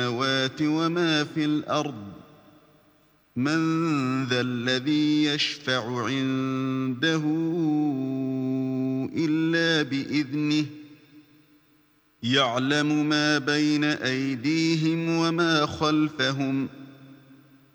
السماوات وما في الأرض من ذا الذي يشفع عنده إلا بإذنه يعلم ما بين أيديهم وما خلفهم